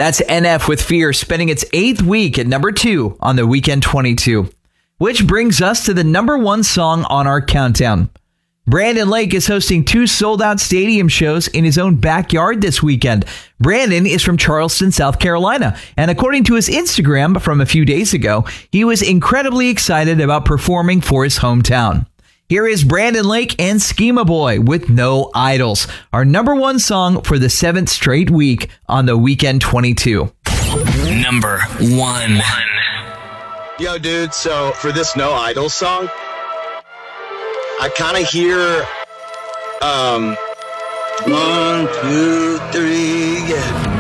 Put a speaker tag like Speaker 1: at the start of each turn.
Speaker 1: That's NF with Fear, spending its 8th week at number 2 on the Weekend 22. Which brings us to the number 1 song on our countdown. Brandon Lake is hosting 2 sold-out stadium shows in his own backyard this weekend. Brandon is from Charleston, South Carolina, and according to his Instagram from a few days ago, he was incredibly excited about performing for his hometown. Here is Brandon Lake and Schema Boy with No Idols, our number 1 song for the 7th straight week on the Weekend 22.
Speaker 2: Number 1.
Speaker 3: Yo, dude, so for this No Idols song, I kind of hear 1, 2, 3, yeah.